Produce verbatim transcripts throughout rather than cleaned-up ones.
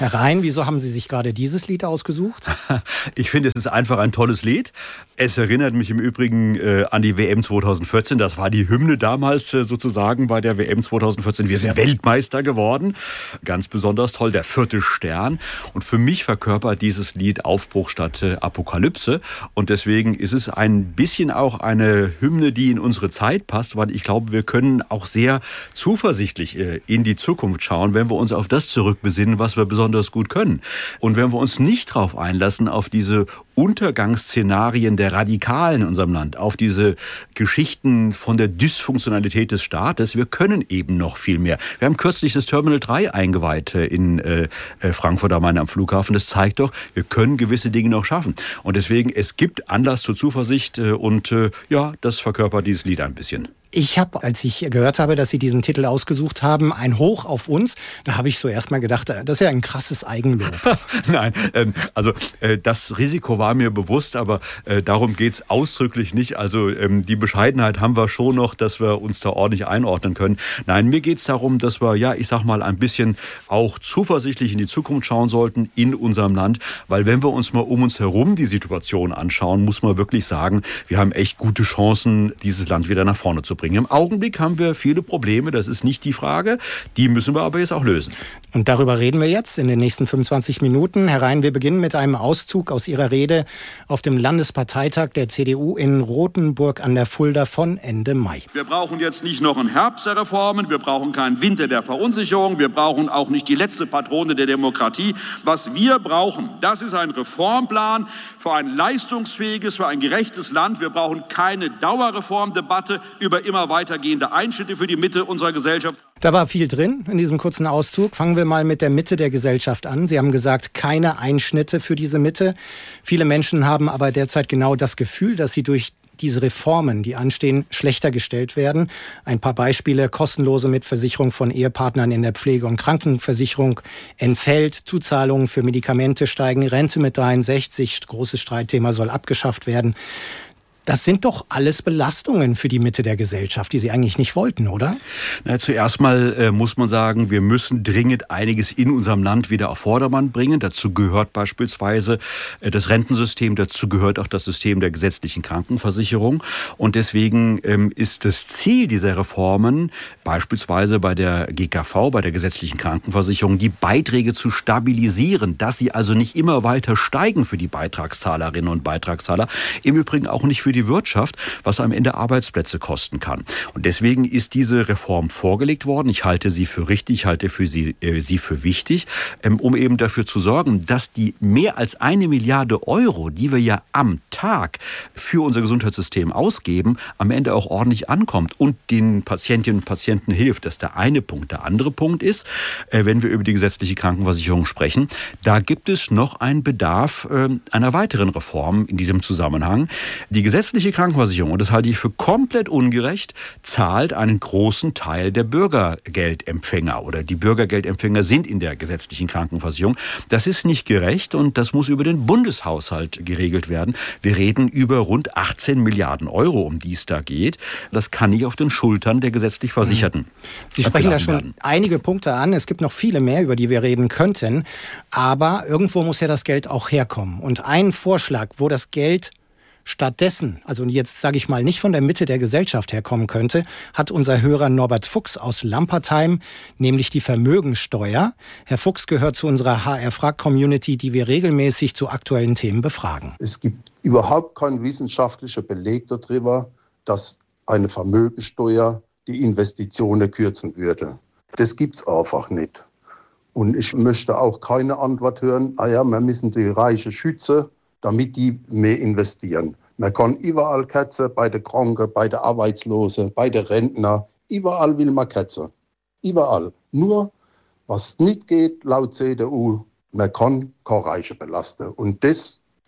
Herr Rhein, wieso haben Sie sich gerade dieses Lied ausgesucht? Ich finde, es ist einfach ein tolles Lied. Es erinnert mich im Übrigen äh, an die W M zweitausendvierzehn. Das war die Hymne damals äh, sozusagen bei der W M zweitausendvierzehn. Wir sind ja Weltmeister geworden. Ganz besonders toll, der vierte Stern. Und für mich verkörpert dieses Lied Aufbruch statt äh, Apokalypse. Und deswegen ist es ein bisschen auch eine Hymne, die in unsere Zeit passt, weil ich glaube, wir können auch sehr zuversichtlich äh, in die Zukunft schauen, wenn wir uns auf das zurückbesinnen, was wir besonders gut können. Und wenn wir uns nicht darauf einlassen, auf diese Untergangsszenarien der Radikalen in unserem Land, auf diese Geschichten von der Dysfunktionalität des Staates, wir können eben noch viel mehr. Wir haben kürzlich das Terminal drei eingeweiht in äh, Frankfurt am Main am Flughafen. Das zeigt doch, wir können gewisse Dinge noch schaffen. Und deswegen, es gibt Anlass zur Zuversicht äh, und äh, ja, das verkörpert dieses Lied ein bisschen. Ich habe, als ich gehört habe, dass Sie diesen Titel ausgesucht haben, ein Hoch auf uns, da habe ich so erst mal gedacht, das ist ja ein krasses Eigenlob. Nein, ähm, also äh, das Risiko war mir bewusst, aber äh, darum geht's ausdrücklich nicht. Also ähm, die Bescheidenheit haben wir schon noch, dass wir uns da ordentlich einordnen können. Nein, mir geht's darum, dass wir, ja, ich sag mal, ein bisschen auch zuversichtlich in die Zukunft schauen sollten in unserem Land, weil wenn wir uns mal um uns herum die Situation anschauen, muss man wirklich sagen, wir haben echt gute Chancen, dieses Land wieder nach vorne zu bringen. Im Augenblick haben wir viele Probleme, das ist nicht die Frage. Die müssen wir aber jetzt auch lösen. Und darüber reden wir jetzt in den nächsten fünfundzwanzig Minuten. Herr Rhein, wir beginnen mit einem Auszug aus Ihrer Rede auf dem Landesparteitag der C D U in Rothenburg an der Fulda von Ende Mai. Wir brauchen jetzt nicht noch einen Herbst der Reformen, wir brauchen keinen Winter der Verunsicherung, wir brauchen auch nicht die letzte Patrone der Demokratie. Was wir brauchen, das ist ein Reformplan für ein leistungsfähiges, für ein gerechtes Land. Wir brauchen keine Dauerreformdebatte über immer weitergehende Einschnitte für die Mitte unserer Gesellschaft. Da war viel drin in diesem kurzen Auszug. Fangen wir mal mit der Mitte der Gesellschaft an. Sie haben gesagt, keine Einschnitte für diese Mitte. Viele Menschen haben aber derzeit genau das Gefühl, dass sie durch diese Reformen, die anstehen, schlechter gestellt werden. Ein paar Beispiele: kostenlose Mitversicherung von Ehepartnern in der Pflege- und Krankenversicherung entfällt, Zuzahlungen für Medikamente steigen, Rente mit dreiundsechzig, großes Streitthema, soll abgeschafft werden. Das sind doch alles Belastungen für die Mitte der Gesellschaft, die Sie eigentlich nicht wollten, oder? Na, zuerst mal äh, muss man sagen, wir müssen dringend einiges in unserem Land wieder auf Vordermann bringen. Dazu gehört beispielsweise äh, das Rentensystem, dazu gehört auch das System der gesetzlichen Krankenversicherung. Und deswegen ähm, ist das Ziel dieser Reformen, beispielsweise bei der G K V, bei der gesetzlichen Krankenversicherung, die Beiträge zu stabilisieren, dass sie also nicht immer weiter steigen für die Beitragszahlerinnen und Beitragszahler. Im Übrigen auch nicht für die Wirtschaft, was am Ende Arbeitsplätze kosten kann. Und deswegen ist diese Reform vorgelegt worden. Ich halte sie für richtig, ich halte für sie, äh, sie für wichtig, ähm, um eben dafür zu sorgen, dass die mehr als eine Milliarde Euro, die wir ja am Tag für unser Gesundheitssystem ausgeben, am Ende auch ordentlich ankommt und den Patientinnen und Patienten hilft. Das ist der eine Punkt. Der andere Punkt ist, äh, wenn wir über die gesetzliche Krankenversicherung sprechen, da gibt es noch einen Bedarf äh, einer weiteren Reform in diesem Zusammenhang. Die Die gesetzliche Krankenversicherung, und das halte ich für komplett ungerecht, zahlt einen großen Teil der Bürgergeldempfänger oder die Bürgergeldempfänger sind in der gesetzlichen Krankenversicherung. Das ist nicht gerecht und das muss über den Bundeshaushalt geregelt werden. Wir reden über rund achtzehn Milliarden Euro, um die es da geht. Das kann nicht auf den Schultern der gesetzlich Versicherten. Sie sprechen da schon werden. einige Punkte an. Es gibt noch viele mehr, über die wir reden könnten. Aber irgendwo muss ja das Geld auch herkommen. Und ein Vorschlag, wo das Geld stattdessen, also jetzt sage ich mal, nicht von der Mitte der Gesellschaft herkommen könnte, hat unser Hörer Norbert Fuchs aus Lampertheim, nämlich die Vermögensteuer. Herr Fuchs gehört zu unserer H R-Frag-Community, die wir regelmäßig zu aktuellen Themen befragen. Es gibt überhaupt keinen wissenschaftlichen Beleg darüber, dass eine Vermögensteuer die Investitionen kürzen würde. Das gibt es einfach nicht. Und ich möchte auch keine Antwort hören, ah ja, wir müssen die Reichen schützen, damit die mehr investieren. Man kann überall ketzen, bei den Kranken, bei den Arbeitslosen, bei den Rentnern. Überall will man ketzen. Überall. Nur, was nicht geht, laut C D U, man kann keine Reiche belasten. Und das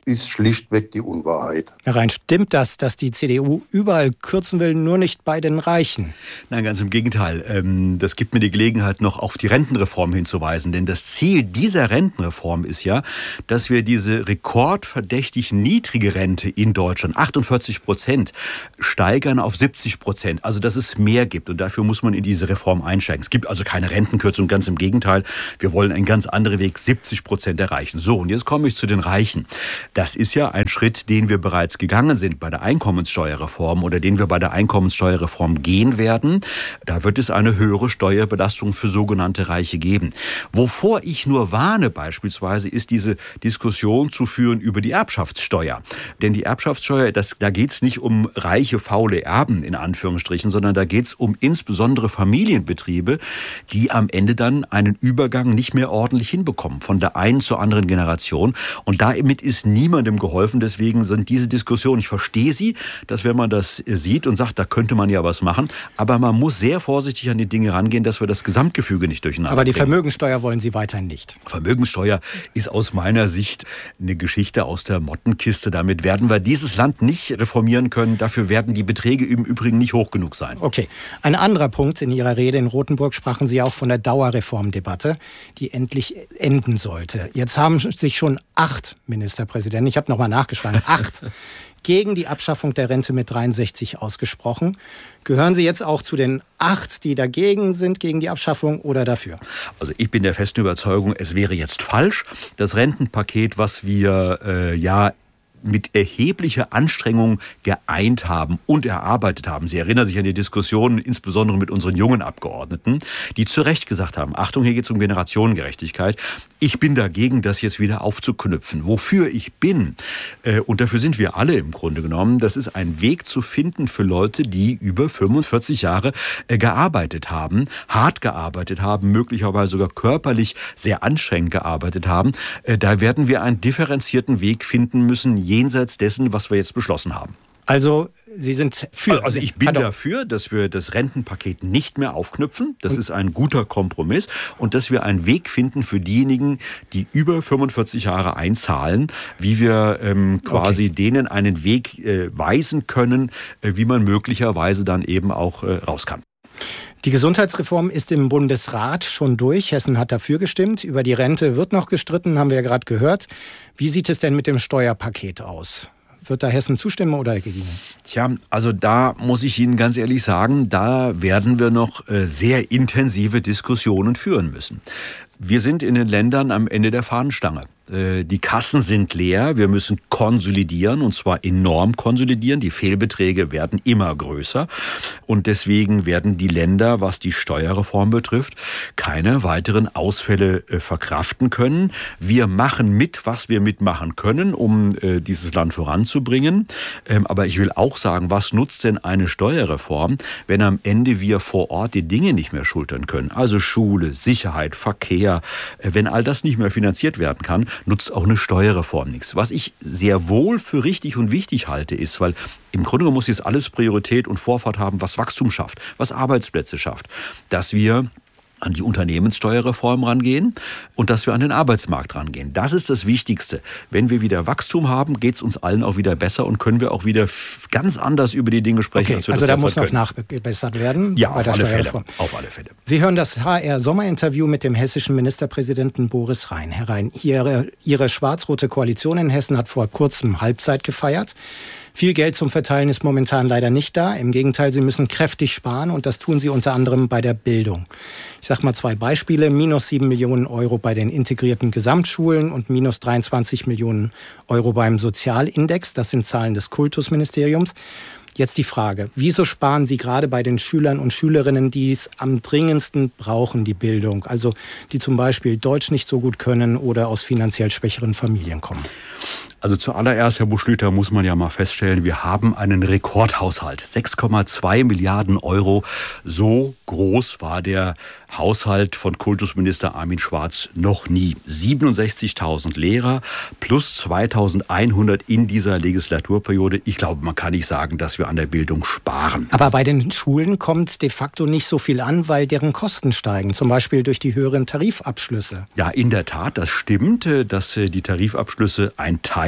ist schlichtweg die Unwahrheit. Herr Rhein, stimmt das, dass die C D U überall kürzen will, nur nicht bei den Reichen? Nein, ganz im Gegenteil. Das gibt mir die Gelegenheit, noch auf die Rentenreform hinzuweisen. Denn das Ziel dieser Rentenreform ist ja, dass wir diese rekordverdächtig niedrige Rente in Deutschland, achtundvierzig Prozent, steigern auf siebzig Prozent. Also, dass es mehr gibt. Und dafür muss man in diese Reform einsteigen. Es gibt also keine Rentenkürzung, ganz im Gegenteil. Wir wollen einen ganz anderen Weg, siebzig Prozent erreichen. So, und jetzt komme ich zu den Reichen. Das ist ja ein Schritt, den wir bereits gegangen sind bei der Einkommenssteuerreform oder den wir bei der Einkommenssteuerreform gehen werden. Da wird es eine höhere Steuerbelastung für sogenannte Reiche geben. Wovor ich nur warne beispielsweise, ist diese Diskussion zu führen über die Erbschaftssteuer. Denn die Erbschaftssteuer, das, da geht es nicht um reiche, faule Erben in Anführungsstrichen, sondern da geht es um insbesondere Familienbetriebe, die am Ende dann einen Übergang nicht mehr ordentlich hinbekommen, von der einen zur anderen Generation. Und damit ist nie niemandem geholfen. Deswegen sind diese Diskussionen, ich verstehe sie, dass wenn man das sieht und sagt, da könnte man ja was machen, aber man muss sehr vorsichtig an die Dinge rangehen, dass wir das Gesamtgefüge nicht durcheinander Aber die bringen. Vermögensteuer wollen Sie weiterhin nicht? Vermögensteuer ist aus meiner Sicht eine Geschichte aus der Mottenkiste. Damit werden wir dieses Land nicht reformieren können. Dafür werden die Beträge im Übrigen nicht hoch genug sein. Okay. Ein anderer Punkt in Ihrer Rede in Rotenburg sprachen Sie auch von der Dauerreformdebatte, die endlich enden sollte. Jetzt haben sich schon acht Ministerpräsidenten, ich habe nochmal nachgeschlagen, acht, gegen die Abschaffung der Rente mit dreiundsechzig ausgesprochen. Gehören Sie jetzt auch zu den acht, die dagegen sind, gegen die Abschaffung oder dafür? Also ich bin der festen Überzeugung, es wäre jetzt falsch, das Rentenpaket, was wir äh, ja mit erheblicher Anstrengung geeint haben und erarbeitet haben. Sie erinnern sich an die Diskussionen, insbesondere mit unseren jungen Abgeordneten, die zu Recht gesagt haben, Achtung, hier geht es um Generationengerechtigkeit. Ich bin dagegen, das jetzt wieder aufzuknüpfen. Wofür ich bin, äh, und dafür sind wir alle im Grunde genommen, das ist ein Weg zu finden für Leute, die über fünfundvierzig Jahre äh, gearbeitet haben, hart gearbeitet haben, möglicherweise sogar körperlich sehr anstrengend gearbeitet haben. Äh, da werden wir einen differenzierten Weg finden müssen, jenseits dessen, was wir jetzt beschlossen haben. Also Sie sind für... Also ich bin Pardon. dafür, dass wir das Rentenpaket nicht mehr aufknüpfen. Das ist ein guter Kompromiss. Und dass wir einen Weg finden für diejenigen, die über fünfundvierzig Jahre einzahlen, wie wir ähm, quasi okay. denen einen Weg äh, weisen können, äh, wie man möglicherweise dann eben auch äh, raus kann. Die Gesundheitsreform ist im Bundesrat schon durch. Hessen hat dafür gestimmt. Über die Rente wird noch gestritten, haben wir ja gerade gehört. Wie sieht es denn mit dem Steuerpaket aus? Wird da Hessen zustimmen oder dagegen? Tja, also da muss ich Ihnen ganz ehrlich sagen, da werden wir noch äh, sehr intensive Diskussionen führen müssen. Wir sind in den Ländern am Ende der Fahnenstange. Die Kassen sind leer, wir müssen konsolidieren und zwar enorm konsolidieren. Die Fehlbeträge werden immer größer und deswegen werden die Länder, was die Steuerreform betrifft, keine weiteren Ausfälle verkraften können. Wir machen mit, was wir mitmachen können, um dieses Land voranzubringen. Aber ich will auch sagen, was nutzt denn eine Steuerreform, wenn am Ende wir vor Ort die Dinge nicht mehr schultern können? Also Schule, Sicherheit, Verkehr, wenn all das nicht mehr finanziert werden kann, nutzt auch eine Steuerreform nichts. Was ich sehr wohl für richtig und wichtig halte, ist, weil im Grunde muss jetzt alles Priorität und Vorfahrt haben, was Wachstum schafft, was Arbeitsplätze schafft, dass wir an die Unternehmenssteuerreform rangehen und dass wir an den Arbeitsmarkt rangehen. Das ist das Wichtigste. Wenn wir wieder Wachstum haben, geht es uns allen auch wieder besser und können wir auch wieder ganz anders über die Dinge sprechen, okay, als wir also das da muss noch können. nachgebessert werden Ja, bei auf der alle Steuerreform. Fälle. Auf alle Fälle. Sie hören das H R-Sommerinterview mit dem hessischen Ministerpräsidenten Boris Rhein. Herr Rhein, Ihre, Ihre schwarz-rote Koalition in Hessen hat vor kurzem Halbzeit gefeiert. Viel Geld zum Verteilen ist momentan leider nicht da. Im Gegenteil, Sie müssen kräftig sparen und das tun Sie unter anderem bei der Bildung. Ich sage mal zwei Beispiele. Minus sieben Millionen Euro bei den integrierten Gesamtschulen und minus dreiundzwanzig Millionen Euro beim Sozialindex. Das sind Zahlen des Kultusministeriums. Jetzt die Frage, wieso sparen Sie gerade bei den Schülern und Schülerinnen, die es am dringendsten brauchen, die Bildung? Also die zum Beispiel Deutsch nicht so gut können oder aus finanziell schwächeren Familien kommen. Also zuallererst, Herr Buschlüter, muss man ja mal feststellen, wir haben einen Rekordhaushalt. sechs Komma zwei Milliarden Euro. So groß war der Haushalt von Kultusminister Armin Schwarz noch nie. siebenundsechzigtausend Lehrer plus zweitausendeinhundert in dieser Legislaturperiode. Ich glaube, man kann nicht sagen, dass wir an der Bildung sparen. Aber bei den Schulen kommt de facto nicht so viel an, weil deren Kosten steigen. Zum Beispiel durch die höheren Tarifabschlüsse. Ja, in der Tat, das stimmt, dass die Tarifabschlüsse ein Teil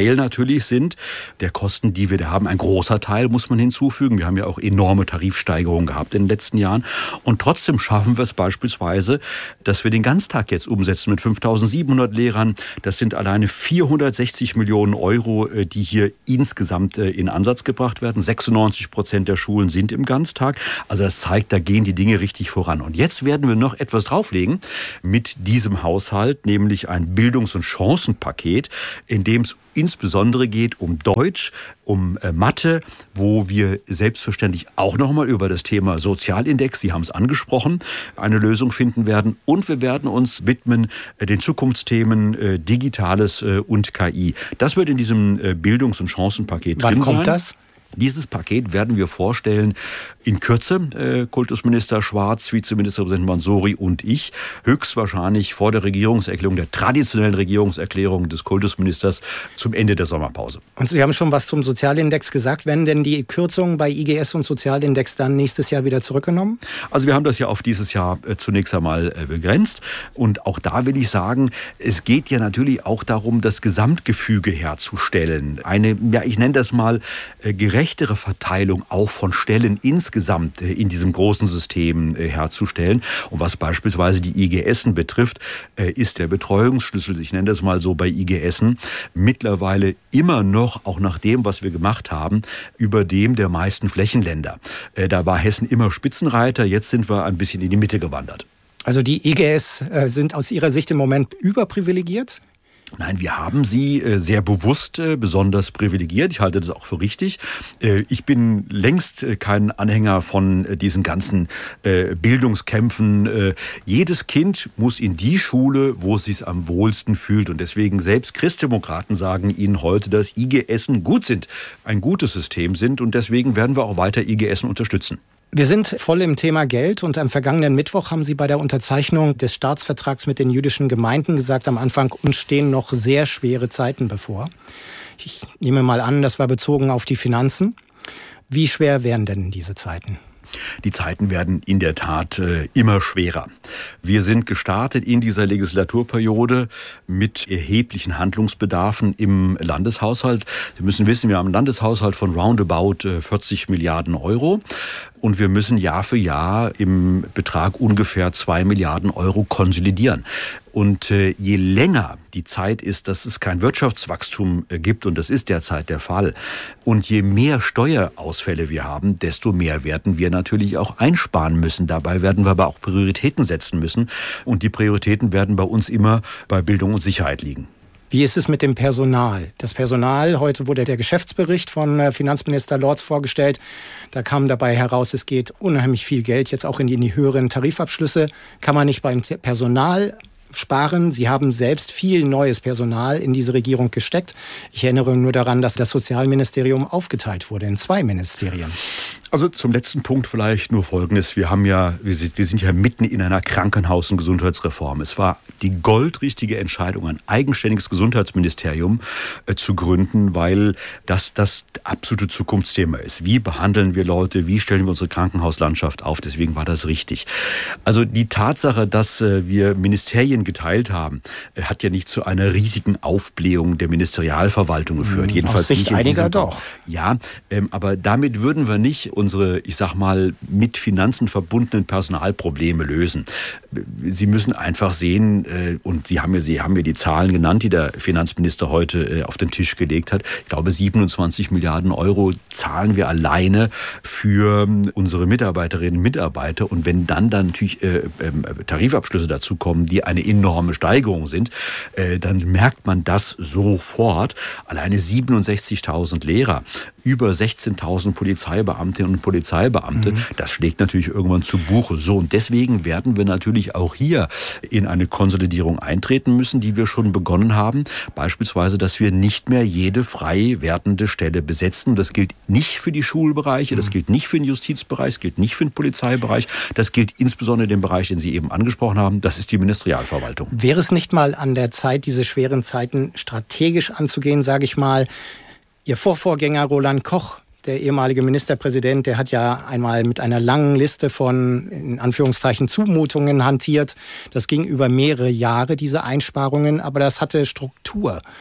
Teil natürlich sind der Kosten, die wir da haben. Ein großer Teil muss man hinzufügen. Wir haben ja auch enorme Tarifsteigerungen gehabt in den letzten Jahren. Und trotzdem schaffen wir es beispielsweise, dass wir den Ganztag jetzt umsetzen mit fünftausendsiebenhundert Lehrern. Das sind alleine vierhundertsechzig Millionen Euro, die hier insgesamt in Ansatz gebracht werden. sechsundneunzig Prozent der Schulen sind im Ganztag. Also das zeigt, da gehen die Dinge richtig voran. Und jetzt werden wir noch etwas drauflegen mit diesem Haushalt, nämlich ein Bildungs- und Chancenpaket, in dem es insbesondere geht um Deutsch, um äh, Mathe, wo wir selbstverständlich auch nochmal über das Thema Sozialindex, Sie haben es angesprochen, eine Lösung finden werden. Und wir werden uns widmen äh, den Zukunftsthemen äh, Digitales äh, und K I. Das wird in diesem äh, Bildungs- und Chancenpaket Wann drin sein. Wann kommt das? Dieses Paket werden wir vorstellen in Kürze, äh, Kultusminister Schwarz, Vizeministerpräsident Mansouri und ich, höchstwahrscheinlich vor der Regierungserklärung, der traditionellen Regierungserklärung des Kultusministers zum Ende der Sommerpause. Und Sie haben schon was zum Sozialindex gesagt. Werden denn die Kürzungen bei I G S und Sozialindex dann nächstes Jahr wieder zurückgenommen? Also wir haben das ja auf dieses Jahr äh, zunächst einmal äh, begrenzt. Und auch da will ich sagen, es geht ja natürlich auch darum, das Gesamtgefüge herzustellen. Eine, ja, ich nenne das mal äh, gerechtere Verteilung auch von Stellen insgesamt äh, in diesem großen System äh, herzustellen. Und was beispielsweise die I G Essen betrifft, äh, ist der Betreuungsschlüssel, ich nenne das mal so bei I G Essen, mittlerweile immer noch, auch nach dem, was wir gemacht haben, über dem der meisten Flächenländer. Äh, da war Hessen immer Spitzenreiter, jetzt sind wir ein bisschen in die Mitte gewandert. Also die I G S äh, sind aus Ihrer Sicht im Moment überprivilegiert? Nein, wir haben sie äh, sehr bewusst äh, besonders privilegiert. Ich halte das auch für richtig. Äh, ich bin längst äh, kein Anhänger von äh, diesen ganzen äh, Bildungskämpfen. Äh, jedes Kind muss in die Schule, wo es sich am wohlsten fühlt. Und deswegen selbst Christdemokraten sagen Ihnen heute, dass I G Essen gut sind, ein gutes System sind. Und deswegen werden wir auch weiter I G Essen unterstützen. Wir sind voll im Thema Geld und am vergangenen Mittwoch haben Sie bei der Unterzeichnung des Staatsvertrags mit den jüdischen Gemeinden gesagt, am Anfang uns stehen noch sehr schwere Zeiten bevor. Ich nehme mal an, das war bezogen auf die Finanzen. Wie schwer wären denn diese Zeiten? Die Zeiten werden in der Tat äh, immer schwerer. Wir sind gestartet in dieser Legislaturperiode mit erheblichen Handlungsbedarfen im Landeshaushalt. Sie müssen wissen, wir haben einen Landeshaushalt von roundabout äh, vierzig Milliarden Euro. Und wir müssen Jahr für Jahr im Betrag ungefähr zwei Milliarden Euro konsolidieren. Und äh, je länger die Zeit ist, dass es kein Wirtschaftswachstum äh, gibt, und das ist derzeit der Fall, und je mehr Steuerausfälle wir haben, desto mehr werden wir natürlich auch einsparen müssen. Dabei werden wir aber auch Prioritäten setzen müssen. Und die Prioritäten werden bei uns immer bei Bildung und Sicherheit liegen. Wie ist es mit dem Personal? Das Personal, heute wurde der Geschäftsbericht von Finanzminister Lorz vorgestellt. Da kam dabei heraus, es geht unheimlich viel Geld jetzt auch in die, in die höheren Tarifabschlüsse. Kann man nicht beim Personal sparen? Sie haben selbst viel neues Personal in diese Regierung gesteckt. Ich erinnere nur daran, dass das Sozialministerium aufgeteilt wurde in zwei Ministerien. Also zum letzten Punkt vielleicht nur Folgendes. Wir haben ja, wir sind, wir sind ja mitten in einer Krankenhaus- und Gesundheitsreform. Es war die goldrichtige Entscheidung, ein eigenständiges Gesundheitsministerium äh, zu gründen, weil das das absolute Zukunftsthema ist. Wie behandeln wir Leute? Wie stellen wir unsere Krankenhauslandschaft auf? Deswegen war das richtig. Also die Tatsache, dass äh, wir Ministerien geteilt haben, äh, hat ja nicht zu einer riesigen Aufblähung der Ministerialverwaltung geführt. Mhm, Jedenfalls aus Sicht nicht einiger doch. Ja, ähm, aber damit würden wir nicht unsere, ich sag mal, mit Finanzen verbundenen Personalprobleme lösen. Sie müssen einfach sehen, äh, und Sie haben ja, Sie haben ja die Zahlen genannt, die der Finanzminister heute äh, auf den Tisch gelegt hat. Ich glaube, siebenundzwanzig Milliarden Euro zahlen wir alleine für unsere Mitarbeiterinnen und Mitarbeiter. Und wenn dann dann natürlich äh, äh, Tarifabschlüsse dazu kommen, die eine enorme Steigerung sind, äh, dann merkt man das sofort. Alleine siebenundsechzigtausend Lehrer, über sechzehntausend Polizeibeamtinnen und Polizeibeamte, mhm. das schlägt natürlich irgendwann zu Buche. So, und deswegen werden wir natürlich auch hier in eine Konsolidierung eintreten müssen, die wir schon begonnen haben. Beispielsweise, dass wir nicht mehr jede frei werdende Stelle besetzen. Das gilt nicht für die Schulbereiche, das gilt nicht für den Justizbereich, das gilt nicht für den Polizeibereich. Das gilt insbesondere den Bereich, den Sie eben angesprochen haben. Das ist die Ministerialverwaltung. Wäre es nicht mal an der Zeit, diese schweren Zeiten strategisch anzugehen, sage ich mal? Ihr Vorvorgänger Roland Koch, der ehemalige Ministerpräsident, der hat ja einmal mit einer langen Liste von, in Anführungszeichen, Zumutungen hantiert. Das ging über mehrere Jahre, diese Einsparungen, aber das hatte Struktur.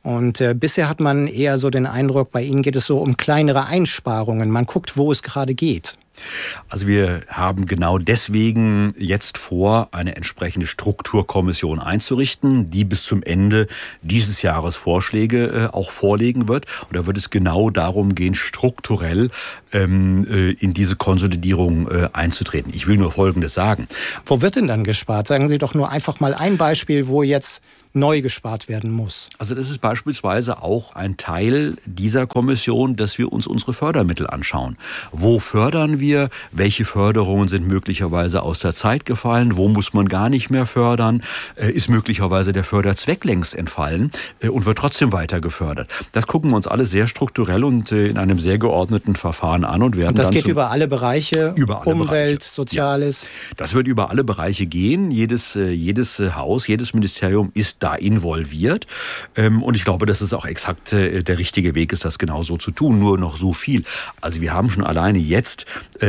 Und äh, bisher hat man eher so den Eindruck, bei Ihnen geht es so um kleinere Einsparungen. Man guckt, wo es gerade geht. Also wir haben genau deswegen jetzt vor, eine entsprechende Strukturkommission einzurichten, die bis zum Ende dieses Jahres Vorschläge äh, auch vorlegen wird. Und da wird es genau darum gehen, strukturell ähm, äh, in diese Konsolidierung äh, einzutreten. Ich will nur Folgendes sagen. Wo wird denn dann gespart? Sagen Sie doch nur einfach mal ein Beispiel, wo jetzt neu gespart werden muss. Also das ist beispielsweise auch ein Teil dieser Kommission, dass wir uns unsere Fördermittel anschauen. Wo fördern wir? Welche Förderungen sind möglicherweise aus der Zeit gefallen? Wo muss man gar nicht mehr fördern? Ist möglicherweise der Förderzweck längst entfallen und wird trotzdem weiter gefördert? Das gucken wir uns alle sehr strukturell und in einem sehr geordneten Verfahren an und werden und das dann geht über alle Bereiche, über alle Umwelt, Bereiche. Soziales. Ja. Das wird über alle Bereiche gehen. Jedes, jedes Haus, jedes Ministerium ist da involviert. Und ich glaube, dass es auch exakt der richtige Weg ist, das genau so zu tun. Nur noch so viel. Also wir haben schon alleine jetzt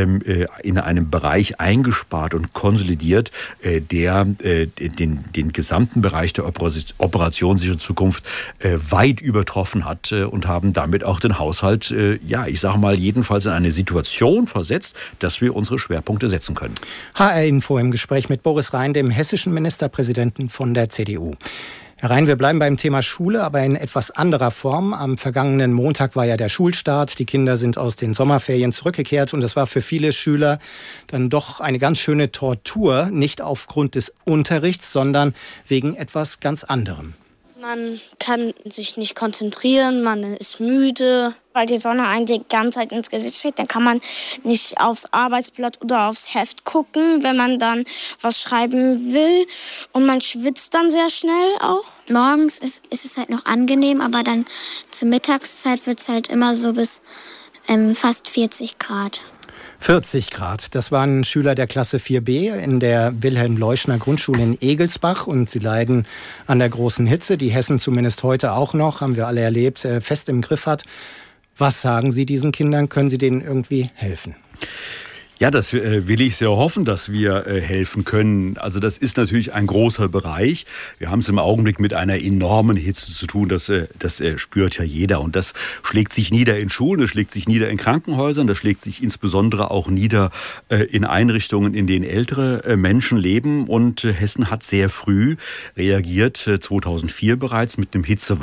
in einem Bereich eingespart und konsolidiert, der den, den gesamten Bereich der operationssicheren Zukunft weit übertroffen hat und haben damit auch den Haushalt, ja, ich sage mal, jedenfalls in eine Situation versetzt, dass wir unsere Schwerpunkte setzen können. H R-Info im Gespräch mit Boris Rhein, dem hessischen Ministerpräsidenten von der C D U. Herr Rhein, wir bleiben beim Thema Schule, aber in etwas anderer Form. Am vergangenen Montag war ja der Schulstart. Die Kinder sind aus den Sommerferien zurückgekehrt und es war für viele Schüler dann doch eine ganz schöne Tortur. Nicht aufgrund des Unterrichts, sondern wegen etwas ganz anderem. Man kann sich nicht konzentrieren, man ist müde. Weil die Sonne einem die ganze Zeit ins Gesicht steht, dann kann man nicht aufs Arbeitsblatt oder aufs Heft gucken, wenn man dann was schreiben will. Und man schwitzt dann sehr schnell auch. Morgens ist, ist es halt noch angenehm, aber dann zur Mittagszeit wird es halt immer so bis ähm, fast vierzig Grad. vierzig Grad. Das waren Schüler der Klasse vier B in der Wilhelm-Leuschner-Grundschule in Egelsbach und sie leiden an der großen Hitze, die Hessen zumindest heute auch noch, haben wir alle erlebt, fest im Griff hat. Was sagen Sie diesen Kindern? Können Sie denen irgendwie helfen? Ja, das äh, will ich sehr hoffen, dass wir äh, helfen können. Also das ist natürlich ein großer Bereich. Wir haben es im Augenblick mit einer enormen Hitze zu tun. Das, äh, das äh, spürt ja jeder. Und das schlägt sich nieder in Schulen, das schlägt sich nieder in Krankenhäusern, das schlägt sich insbesondere auch nieder äh, in Einrichtungen, in denen ältere äh, Menschen leben. Und äh, Hessen hat sehr früh reagiert, äh, zweitausendvier bereits, mit dem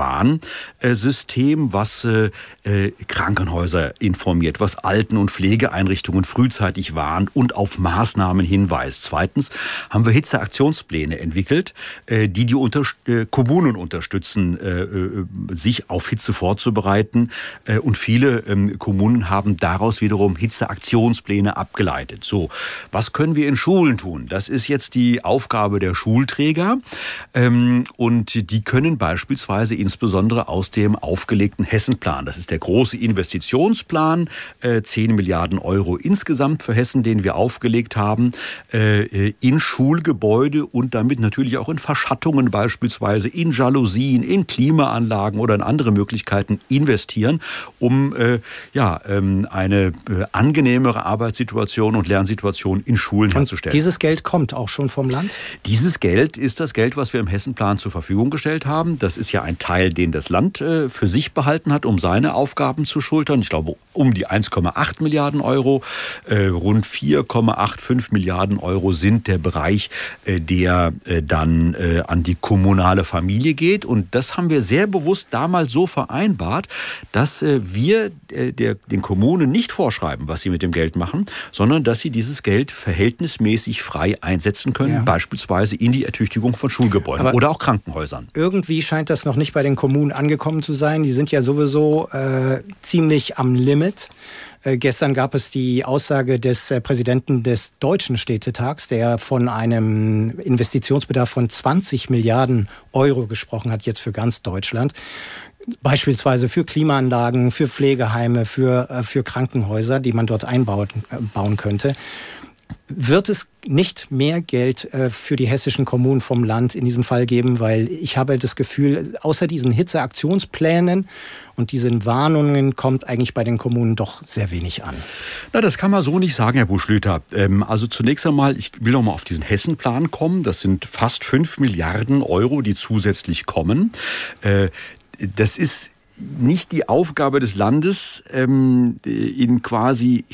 Hitzewarnsystem, was äh, äh, Krankenhäuser informiert, was Alten- und Pflegeeinrichtungen frühzeitig warnt und auf Maßnahmen hinweist. Zweitens haben wir Hitzeaktionspläne entwickelt, die die unter, äh, Kommunen unterstützen, äh, sich auf Hitze vorzubereiten. Äh, und viele ähm, Kommunen haben daraus wiederum Hitzeaktionspläne abgeleitet. So, was können wir in Schulen tun? Das ist jetzt die Aufgabe der Schulträger. Ähm, und die können beispielsweise insbesondere aus dem aufgelegten Hessenplan, das ist der große Investitionsplan, äh, zehn Milliarden Euro insgesamt für Hessen, den wir aufgelegt haben, in Schulgebäude und damit natürlich auch in Verschattungen beispielsweise, in Jalousien, in Klimaanlagen oder in andere Möglichkeiten investieren, um ja, eine angenehmere Arbeitssituation und Lernsituation in Schulen und herzustellen. Dieses Geld kommt auch schon vom Land? Dieses Geld ist das Geld, was wir im Hessenplan zur Verfügung gestellt haben. Das ist ja ein Teil, den das Land für sich behalten hat, um seine Aufgaben zu schultern. Ich glaube, um die eins Komma acht Milliarden Euro. Rund vier Komma fünfundachtzig Milliarden Euro sind der Bereich, der dann an die kommunale Familie geht. Und das haben wir sehr bewusst damals so vereinbart, dass wir der, den Kommunen nicht vorschreiben, was sie mit dem Geld machen, sondern dass sie dieses Geld verhältnismäßig frei einsetzen können, ja. beispielsweise in die Ertüchtigung von Schulgebäuden Aber oder auch Krankenhäusern. Irgendwie scheint das noch nicht bei den Kommunen angekommen zu sein. Die sind ja sowieso äh, ziemlich am Limit. Äh, gestern gab es die Aussage des äh, Präsidenten des Deutschen Städtetags, der von einem Investitionsbedarf von zwanzig Milliarden Euro gesprochen hat, jetzt für ganz Deutschland. Beispielsweise für Klimaanlagen, für Pflegeheime, für, äh, für Krankenhäuser, die man dort einbauen äh, bauen könnte. Wird es nicht mehr Geld äh, für die hessischen Kommunen vom Land in diesem Fall geben? Weil ich habe das Gefühl, außer diesen Hitzeaktionsplänen und diesen Warnungen kommt eigentlich bei den Kommunen doch sehr wenig an. Na, das kann man so nicht sagen, Herr Buschlüter. Ähm, also zunächst einmal, ich will noch mal auf diesen Hessenplan kommen. Das sind fast fünf Milliarden Euro, die zusätzlich kommen. Äh, das ist nicht die Aufgabe des Landes, ähm, in quasi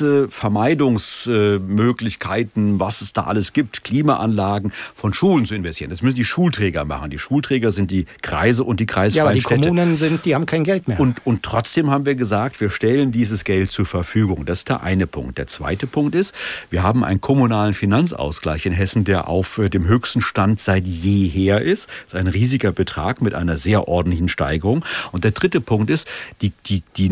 Hitzevermeidungsmöglichkeiten, was es da alles gibt, Klimaanlagen von Schulen zu investieren. Das müssen die Schulträger machen. Die Schulträger sind die Kreise und die kreisfreien Ja, aber die Städte. Kommunen sind, die haben kein Geld mehr. Und, und trotzdem haben wir gesagt, wir stellen dieses Geld zur Verfügung. Das ist der eine Punkt. Der zweite Punkt ist, wir haben einen kommunalen Finanzausgleich in Hessen, der auf dem höchsten Stand seit jeher ist. Das ist ein riesiger Betrag mit einer sehr ordentlichen Steigerung. Und der dritte Punkt ist, die, die, die